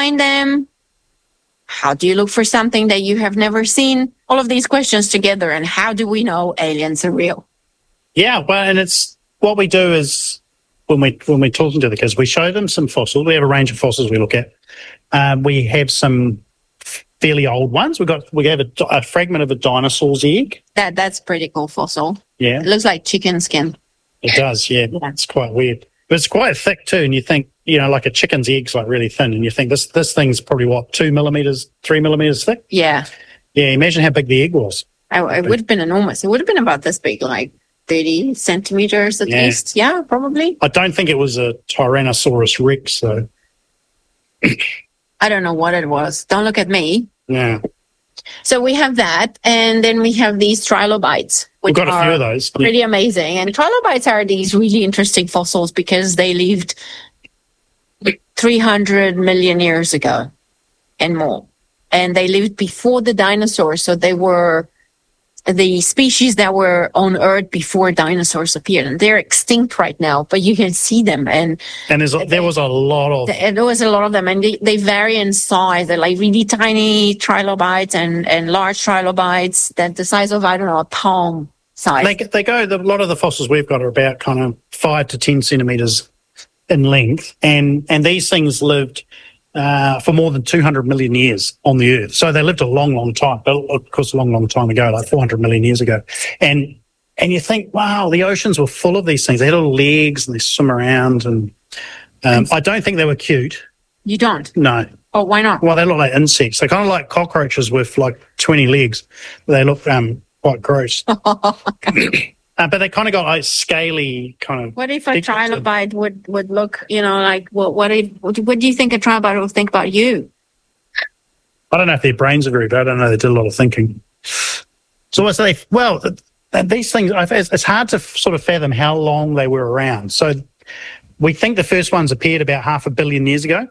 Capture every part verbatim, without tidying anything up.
find them? How do you look for something that you have never seen? All of these questions together, and how do we know aliens are real? Yeah, well, and it's what we do is when we when we're talking to the kids, we show them some fossils. We have a range of fossils we look at. Um, we have some fairly old ones. We got we have a, a fragment of a dinosaur's egg. That that's pretty cool fossil. Yeah, it looks like chicken skin. It does. Yeah, yeah. It's quite weird, but it's quite thick too. And you think, you know, like a chicken's egg's like really thin, and you think this this thing's probably what two millimeters, three millimeters thick. Yeah, yeah. Imagine how big the egg was. I, it would have been enormous. It would have been about this big, like thirty centimeters at yeah. least. Yeah, probably. I don't think it was a Tyrannosaurus Rex, though. I don't know what it was. Don't look at me. Yeah. So we have that, and then we have these trilobites. We've got a few of those. Pretty yeah. amazing. And trilobites are these really interesting fossils because they lived three hundred million years ago and more. And they lived before the dinosaurs, so they were the species that were on Earth before dinosaurs appeared, and they're extinct right now, but you can see them. And and there's a, there was a lot of them. There was a lot of them, and they, they vary in size. They're like really tiny trilobites and, and large trilobites that the size of, I don't know, a palm size. They, they go, the, a lot of the fossils we've got are about kind of five to ten centimetres in length, and, and these things lived Uh, for more than two hundred million years on the Earth. So they lived a long, long time, but of course a long, long time ago, like four hundred million years ago. And and you think, wow, the oceans were full of these things. They had little legs and they swim around. And um, I don't think they were cute. You don't? No. Oh, why not? Well, they look like insects. They're kind of like cockroaches with like twenty legs. They look um, quite gross. Uh, but they kind of got like scaly kind of. What if a trilobite would, would look, you know, like what? What if? What, what do you think a trilobite would think about you? I don't know if their brains are very bad. I don't know. They did a lot of thinking. So what's they? Well, these things. It's hard to sort of fathom how long they were around. So we think the first ones appeared about half a billion years ago,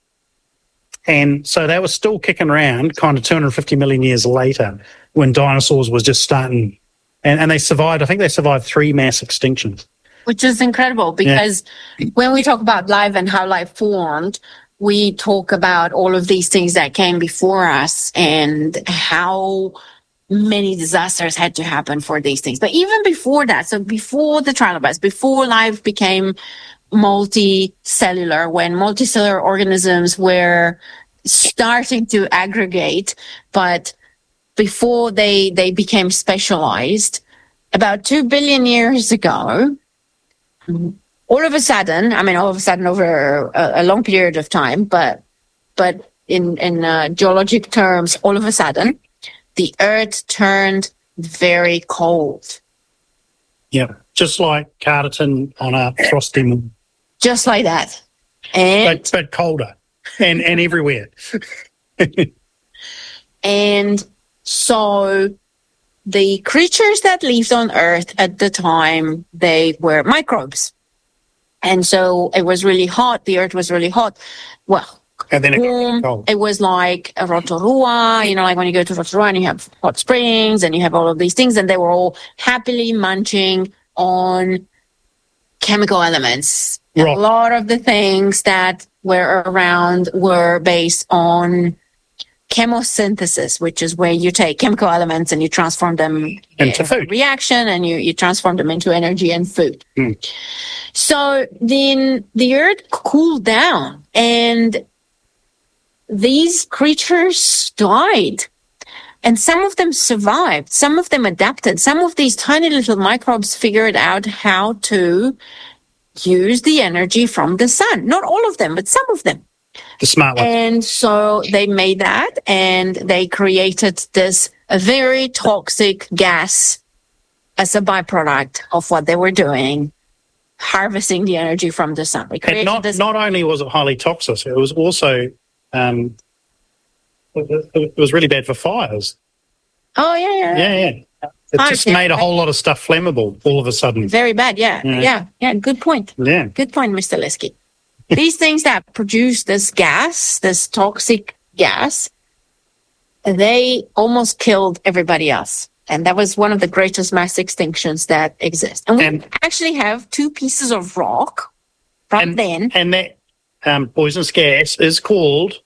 and so they were still kicking around, kind of two hundred fifty million years later, when dinosaurs was just starting. And, and they survived, I think they survived three mass extinctions. Which is incredible because yeah. when we talk about life and how life formed, we talk about all of these things that came before us and how many disasters had to happen for these things. But even before that, so before the trilobites, before life became multicellular, when multicellular organisms were starting to aggregate, but before they, they became specialized, about two billion years ago, all of a sudden, I mean, all of a sudden over a, a long period of time, but but in, in uh, geologic terms, all of a sudden, the Earth turned very cold. Yeah, just like Carterton on a frosty moon. Just like that. And but, but colder and, and everywhere. And so the creatures that lived on Earth at the time, they were microbes. And so it was really hot. The Earth was really hot. Well, and then it, boom, got cold. It was like a Rotorua, you know, like when you go to Rotorua and you have hot springs and you have all of these things, and they were all happily munching on chemical elements. A lot of the things that were around were based on chemosynthesis, which is where you take chemical elements and you transform them into food reaction, and you, you transform them into energy and food. Mm. So then the Earth cooled down and these creatures died. And some of them survived. Some of them adapted. Some of these tiny little microbes figured out how to use the energy from the sun. Not all of them, but some of them. The smart ones. And so they made that, and they created this a very toxic gas as a byproduct of what they were doing, harvesting the energy from the sun. They and not, this- not only was it highly toxic, it was also, um, it was really bad for fires. Oh, yeah, yeah. Yeah, yeah. It Fire, just yeah, made a right. whole lot of stuff flammable all of a sudden. Very bad, yeah. Yeah. Yeah, yeah, good point. Yeah. Good point, Mister Lesky. These things that produce this gas, this toxic gas, they almost killed everybody else. And that was one of the greatest mass extinctions that exist. And we And- actually have two pieces of rock from And, then. and that um, poisonous gas is called